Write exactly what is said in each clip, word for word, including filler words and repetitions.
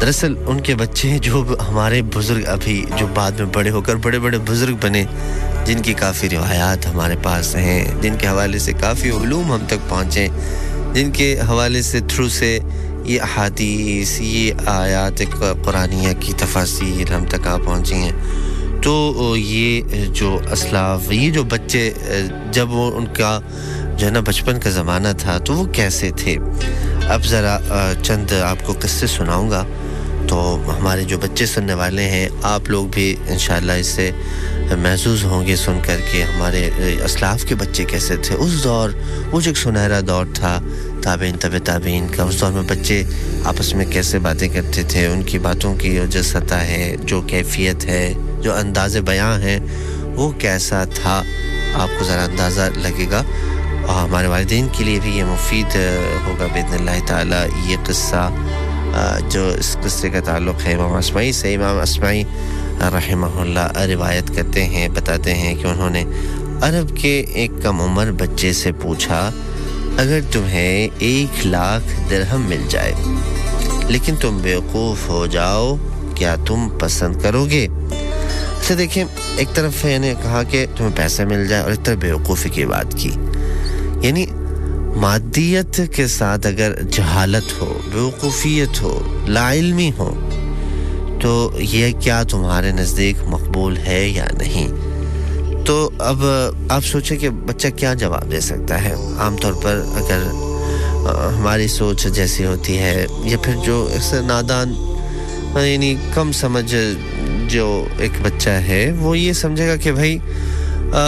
दरअसल उनके बच्चे जो हमारे बुजुर्ग अभी जो बाद में बड़े होकर बड़े बड़े बुजुर्ग बने, जिनकी काफ़ी रिवायात हमारे पास हैं, जिनके हवाले से काफ़ी उलूम हम तक पहुँचे, जिनके हवाले से थ्रू से ये अहादीस, ये आयात कुरानिया की तफासीर हम तक आ पहुँची हैं। तो ये जो असलाफ, ये जो बच्चे जब वो उनका जो है ना बचपन का ज़माना था तो वो कैसे थे। अब ज़रा चंद आपको किस्से सुनाऊंगा, तो हमारे जो बच्चे सुनने वाले हैं आप लोग भी इंशाअल्लाह इससे महसूस होंगे सुन कर के हमारे असलाफ के बच्चे कैसे थे। उस दौर, वो जो एक सुनहरा दौर था ताबीन तबे ताबीन का, उस दौर में बच्चे आपस में कैसे बातें करते थे, उनकी बातों की जो सतह है, जो कैफियत है, जो अंदाज़ बयां है, वो कैसा था, आपको ज़रा अंदाज़ा लगेगा। और हमारे वालिदैन के लिए भी ये मुफीद होगा बिइज़्निल्लाह ताला। ये किस्सा जो इस किस्से का ताल्लुक़ है इमाम अस्माई से, इमाम अस्माई रहमहुल्लाह रिवायत करते हैं, बताते हैं कि उन्होंने अरब के एक कम उम्र बच्चे से पूछा, अगर तुम्हें एक लाख दिरहम मिल जाए लेकिन तुम बेवकूफ़ हो जाओ, क्या तुम पसंद करोगे? अच्छा देखें, एक तरफ यानी कहा कि तुम्हें पैसा मिल जाए और एक तरफ बेवकूफ़ी की बात की। यानी मादियत के साथ अगर जहालत हो, बेवकूफ़ियत हो, लाइल्मी हो, तो ये क्या तुम्हारे नज़दीक मकबूल है या नहीं? तो अब आप सोचें कि बच्चा क्या जवाब दे सकता है। आम तौर पर अगर हमारी सोच जैसी होती है या फिर जो अक्सर नादान यानी कम समझ जो एक बच्चा है, वो ये समझेगा कि भाई आ,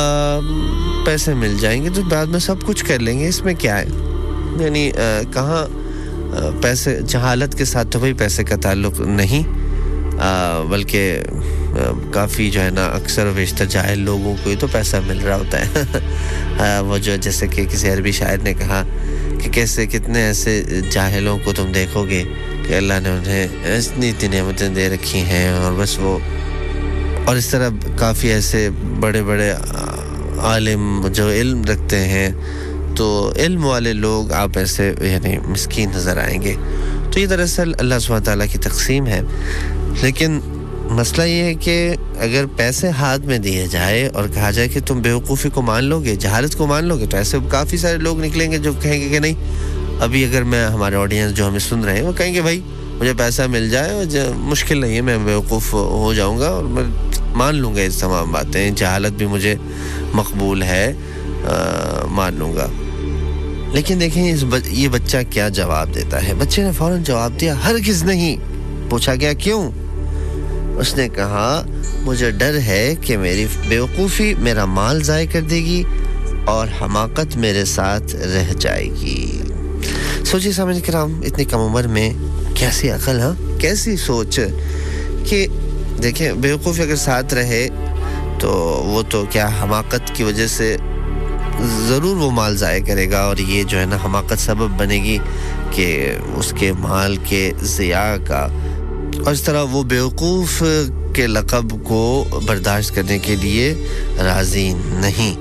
पैसे मिल जाएंगे तो बाद में सब कुछ कर लेंगे, इसमें क्या है। यानी कहाँ पैसे, जहालत के साथ तो भाई पैसे का ताल्लुक़ नहीं, बल्कि काफ़ी जो है ना अक्सर बेशतर जाहिल लोगों को ही तो पैसा मिल रहा होता है। वो जो जैसे कि किसी अरबी शायर ने कहा कि कैसे कितने ऐसे जाहिलों को तुम देखोगे कि अल्लाह ने उन्हें इतनी इतनी नेमतें दे रखी हैं और बस वो, और इस तरह काफ़ी ऐसे बड़े बड़े आलिम जो इल्म रखते हैं, तो इल्म वाले लोग आप ऐसे यानी मिस्कीन नज़र आएंगे। तो ये दरअसल अल्लाह सुब्हानहू व तआला की तक़सीम है। लेकिन मसला ये है कि अगर पैसे हाथ में दिए जाए और कहा जाए कि तुम बेवकूफ़ी को मान लोगे, जहालत को मान लोगे, तो ऐसे काफ़ी सारे लोग निकलेंगे जो कहेंगे कि नहीं, अभी अगर मैं, हमारे ऑडियंस जो हमें सुन रहे हैं वो कहेंगे भाई मुझे पैसा मिल जाए, मुश्किल नहीं है, मैं बेवकूफ़ हो जाऊंगा और मैं मान लूँगा ये तमाम बातें, जहालत भी मुझे मकबूल है, आ, मान लूँगा। लेकिन देखें इस ब, ये बच्चा क्या जवाब देता है। बच्चे ने फ़ौरन जवाब दिया, हरगिज़ नहीं। पूछा गया क्यों? उसने कहा, मुझे डर है कि मेरी बेवकूफ़ी मेरा माल ज़ाय कर देगी और हमाकत मेरे साथ रह जाएगी। सोचिए सामने किराम, इतनी कम उम्र में कैसी अकल, हाँ, कैसी सोच कि देखें बेवकूफ़ी अगर साथ रहे तो वो तो क्या हमाकत की वजह से ज़रूर वो माल ज़ाय करेगा, और ये जो है ना हमाकत सबब बनेगी कि उसके माल के ज़िया का, और इस तरह वो बेवकूफ़ के लक़ब को बर्दाश्त करने के लिए राज़ी नहीं।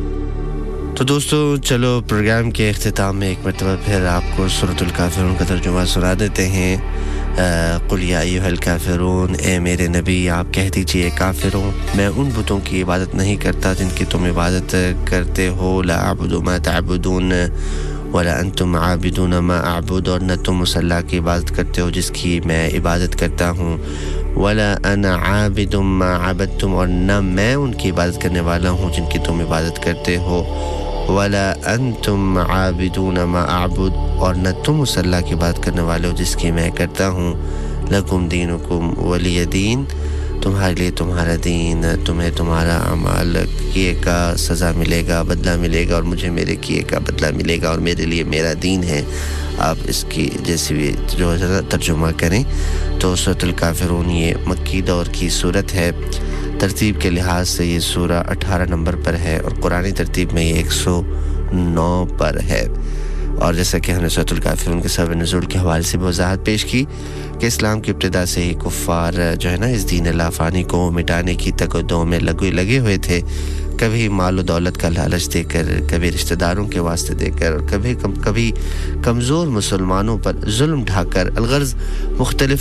तो दोस्तों चलो प्रोग्राम के इख्तिताम में एक मरतबा फिर आपको सूरतुल काफ़िरून का तर्जुमा सुना देते हैं। कुल या अय्युहल काफ़िरून, ए मेरे नबी आप कह दीजिए काफ़िरों, मैं उन बुतों की इबादत नहीं करता जिनकी तुम इबादत करते हो। ला अअबुदु मा तअबुदून वला अंतुम आबिदून मा अअबुद, और न तुम उस अल्लाह की इबादत करते हो जिसकी मैं इबादत करता हूँ। वला अना आबिदुम मा अबदतुम, और न मैं उनकी इबादत करने वाला हूँ जिनकी तुम इबादत करते हो। वला अंतुम आबिदून मा अअबुद, और न तुम उस अल्लाह की इबादत करने वाले हो जिसकी मैं करता हूँ। लकुम दीनुकुम वलिय दीन, तुम्हारे लिए तुम्हारा दीन, तुम्हें तुम्हारा अमाल किए का सज़ा मिलेगा, बदला मिलेगा, और मुझे मेरे किए का बदला मिलेगा, और मेरे लिए मेरा दीन है। आप इसकी जैसे भी जो तर्जुमा करें तो सूरतुल काफ़िरून ये मक्की दौर की सूरत है। तरतीब के लिहाज से ये सूरा अठारह नंबर पर है और कुरानी तरतीब में ये एक सौ नौ पर है। और जैसा कि हमने सूरतुल काफ़िरून के सबब नुज़ूल के हवाले से वज़ाहत पेश की कि इस्लाम की इब्तिदा से ही कुफ़ार जो है ना इस दीन लाफ़ानी को मिटाने की तकद्दो में लगे लगे हुए थे, कभी माल और दौलत का लालच देकर, कभी रिश्तेदारों के वास्ते देकर, कभी कम कभी कमज़ोर मुसलमानों पर जुल्म ढाकर, अलगर्ज़ मुख्तलिफ